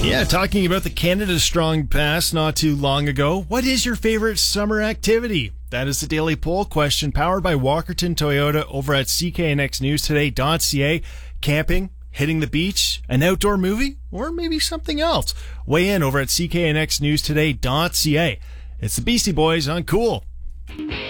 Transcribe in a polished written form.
Yeah, talking about the Canada Strong Pass not too long ago. What is your favorite summer activity? That is the daily poll question powered by Walkerton Toyota over at cknxnewstoday.ca. Camping, hitting the beach, an outdoor movie, or maybe something else. Weigh in over at cknxnewstoday.ca. It's the Beastie Boys on Cool.